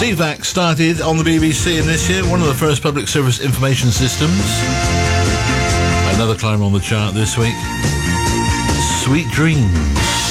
CVAC started on the BBC in this year, one of the first public service information systems. Another climber on the chart this week. Sweet Dreams.